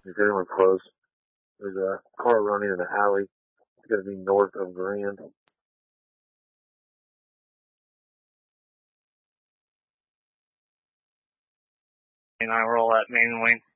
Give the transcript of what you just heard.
Is anyone close? There's a car running in the alley. It's going to be north of Grand. And I roll at main wing.